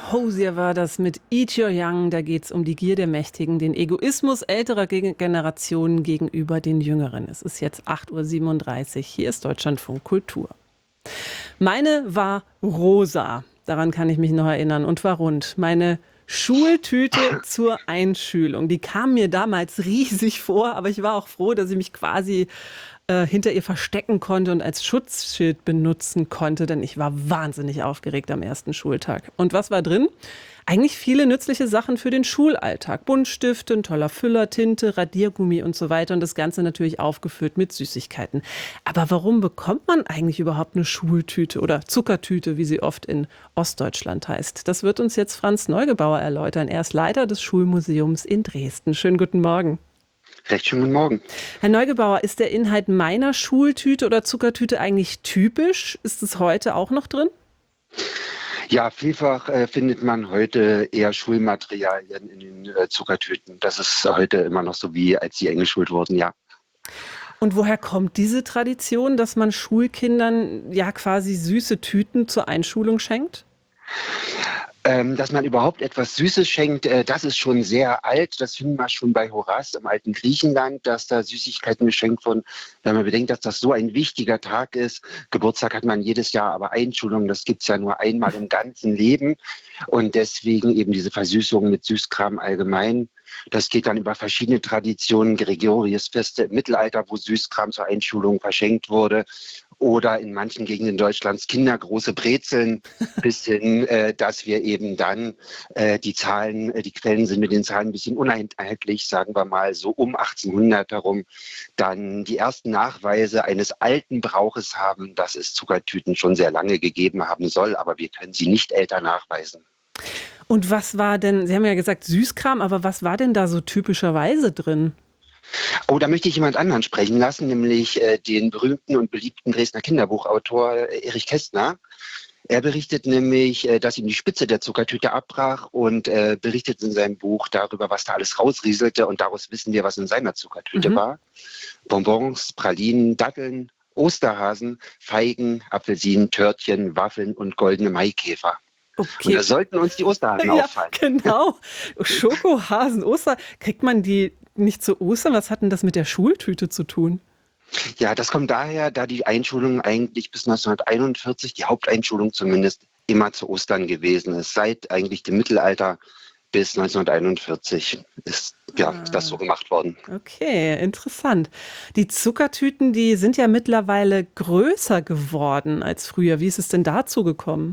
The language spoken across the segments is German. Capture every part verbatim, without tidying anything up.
Hosier war das mit Eat Your Young. Da geht es um die Gier der Mächtigen, den Egoismus älterer Ge- Generationen gegenüber den Jüngeren. Es ist jetzt acht Uhr siebenunddreißig. Hier ist Deutschlandfunk Kultur. Meine war rosa. Daran kann ich mich noch erinnern und war rund. Meine Schultüte zur Einschulung. Die kam mir damals riesig vor, aber ich war auch froh, dass ich mich quasi äh, hinter ihr verstecken konnte und als Schutzschild benutzen konnte, denn ich war wahnsinnig aufgeregt am ersten Schultag. Und was war drin? Eigentlich viele nützliche Sachen für den Schulalltag. Buntstifte, ein toller Füller, Tinte, Radiergummi und so weiter. Und das Ganze natürlich aufgefüllt mit Süßigkeiten. Aber warum bekommt man eigentlich überhaupt eine Schultüte oder Zuckertüte, wie sie oft in Ostdeutschland heißt? Das wird uns jetzt Franz Neugebauer erläutern. Er ist Leiter des Schulmuseums in Dresden. Schönen guten Morgen. Recht schönen guten Morgen. Herr Neugebauer, ist der Inhalt meiner Schultüte oder Zuckertüte eigentlich typisch? Ist es heute auch noch drin? Ja, vielfach äh, findet man heute eher Schulmaterialien in den äh, Zuckertüten. Das ist heute immer noch so, wie als sie eingeschult wurden, ja. Und woher kommt diese Tradition, dass man Schulkindern ja quasi süße Tüten zur Einschulung schenkt? Ähm, dass man überhaupt etwas Süßes schenkt, äh, das ist schon sehr alt. Das finden wir schon bei Horaz im alten Griechenland, dass da Süßigkeiten geschenkt wurden. Wenn man bedenkt, dass das so ein wichtiger Tag ist. Geburtstag hat man jedes Jahr, aber Einschulung, das gibt's ja nur einmal im ganzen Leben. Und deswegen eben diese Versüßung mit Süßkram allgemein. Das geht dann über verschiedene Traditionen, Gregoriusfeste im Mittelalter, wo Süßkram zur Einschulung verschenkt wurde. Oder in manchen Gegenden Deutschlands kindergroße Brezeln, bis hin, äh, dass wir eben dann äh, die Zahlen, äh, die Quellen sind mit den Zahlen ein bisschen uneinheitlich, sagen wir mal so um achtzehnhundert herum, dann die ersten Nachweise eines alten Brauches haben, dass es Zuckertüten schon sehr lange gegeben haben soll, aber wir können sie nicht älter nachweisen. Und was war denn, Sie haben ja gesagt Süßkram, aber was war denn da so typischerweise drin? Oh, da möchte ich jemand anderen sprechen lassen, nämlich äh, den berühmten und beliebten Dresdner Kinderbuchautor äh, Erich Kästner. Er berichtet nämlich, äh, dass ihm die Spitze der Zuckertüte abbrach und äh, berichtet in seinem Buch darüber, was da alles rausrieselte. Und daraus wissen wir, was in seiner Zuckertüte Mhm. war. Bonbons, Pralinen, Datteln, Osterhasen, Feigen, Apfelsinen, Törtchen, Waffeln und goldene Maikäfer. Und Okay, da sollten uns die Osterhasen ja, auffallen. genau. Schokohasen, Oster. Kriegt man die nicht zu Ostern? Was hat denn das mit der Schultüte zu tun? Ja, das kommt daher, da die Einschulung eigentlich bis neunzehnhunderteinundvierzig, die Haupteinschulung zumindest, immer zu Ostern gewesen ist. Seit eigentlich dem Mittelalter bis neunzehnhunderteinundvierzig ist ja das so Ah, gemacht worden. okay, interessant. Die Zuckertüten, die sind ja mittlerweile größer geworden als früher. Wie ist es denn dazu gekommen?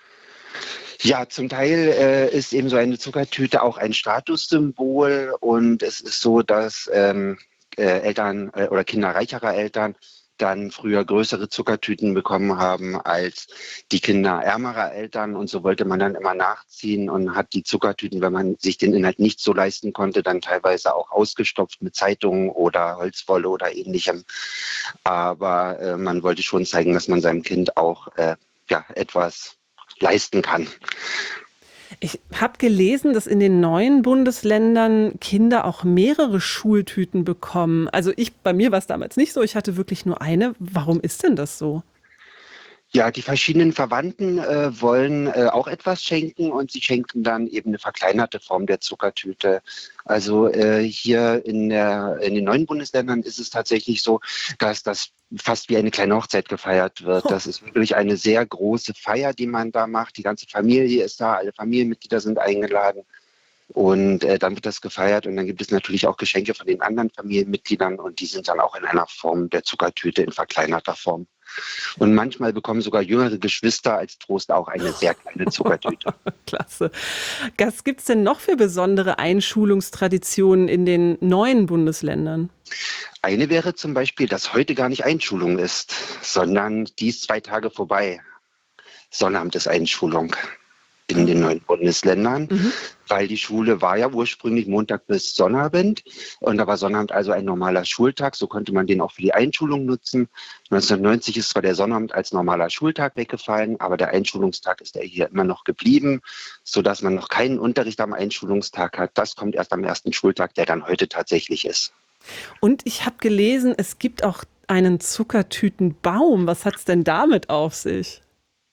Ja, zum Teil äh, ist eben so eine Zuckertüte auch ein Statussymbol und es ist so, dass ähm, äh, Eltern äh, oder Kinder reicherer Eltern dann früher größere Zuckertüten bekommen haben als die Kinder ärmerer Eltern und so wollte man dann immer nachziehen und hat die Zuckertüten, wenn man sich den Inhalt nicht so leisten konnte, dann teilweise auch ausgestopft mit Zeitungen oder Holzwolle oder ähnlichem. Aber äh, man wollte schon zeigen, dass man seinem Kind auch äh, ja, etwas leisten kann. Ich habe gelesen, dass in den neuen Bundesländern Kinder auch mehrere Schultüten bekommen. Also ich, bei mir war es damals nicht so. Ich hatte wirklich nur eine. Warum ist denn das so? Ja, die verschiedenen Verwandten äh, wollen äh, auch etwas schenken und sie schenken dann eben eine verkleinerte Form der Zuckertüte. Also äh, hier in, der, in den neuen Bundesländern ist es tatsächlich so, dass das fast wie eine kleine Hochzeit gefeiert wird. Oh. Das ist wirklich eine sehr große Feier, die man da macht. Die ganze Familie ist da, alle Familienmitglieder sind eingeladen. Und äh, dann wird das gefeiert und dann gibt es natürlich auch Geschenke von den anderen Familienmitgliedern und die sind dann auch in einer Form der Zuckertüte in verkleinerter Form. Und manchmal bekommen sogar jüngere Geschwister als Trost auch eine sehr kleine Zuckertüte. Klasse. Was gibt es denn noch für besondere Einschulungstraditionen in den neuen Bundesländern? Eine wäre zum Beispiel, dass heute gar nicht Einschulung ist, sondern die ist zwei Tage vorbei. Sonnabend ist Einschulung in den neuen Bundesländern, Mhm. weil die Schule war ja ursprünglich Montag bis Sonnabend und da war Sonnabend also ein normaler Schultag, so konnte man den auch für die Einschulung nutzen. neunzehnhundertneunzig ist zwar der Sonnabend als normaler Schultag weggefallen, aber der Einschulungstag ist ja hier immer noch geblieben, sodass man noch keinen Unterricht am Einschulungstag hat. Das kommt erst am ersten Schultag, der dann heute tatsächlich ist. Und ich habe gelesen, es gibt auch einen Zuckertütenbaum. Was hat es denn damit auf sich?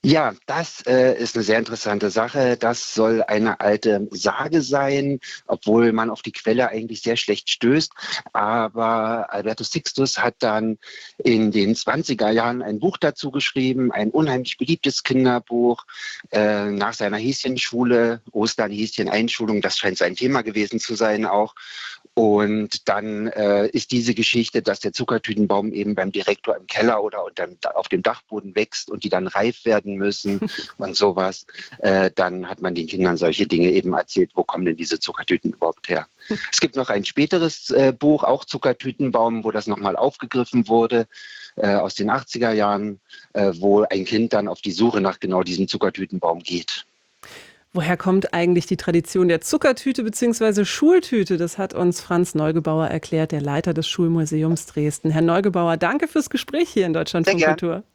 Ja, das äh, ist eine sehr interessante Sache. Das soll eine alte Sage sein, obwohl man auf die Quelle eigentlich sehr schlecht stößt. Aber Albertus Sixtus hat dann in den zwanziger Jahren ein Buch dazu geschrieben, ein unheimlich beliebtes Kinderbuch äh, nach seiner Häschenschule, Ostern, Häschen, Einschulung. Das scheint sein Thema gewesen zu sein auch. Und dann äh, ist diese Geschichte, dass der Zuckertütenbaum eben beim Direktor im Keller oder unterm, auf dem Dachboden wächst und die dann reif werden müssen und sowas. Äh, dann hat man den Kindern solche Dinge eben erzählt, wo kommen denn diese Zuckertüten überhaupt her. Es gibt noch ein späteres äh, Buch, auch Zuckertütenbaum, wo das nochmal aufgegriffen wurde, äh, aus den achtziger Jahren, äh, wo ein Kind dann auf die Suche nach genau diesem Zuckertütenbaum geht. Woher kommt eigentlich die Tradition der Zuckertüte bzw. Schultüte? Das hat uns Franz Neugebauer erklärt, der Leiter des Schulmuseums Dresden. Herr Neugebauer, danke fürs Gespräch hier in Sehr Deutschlandfunk gern. Kultur.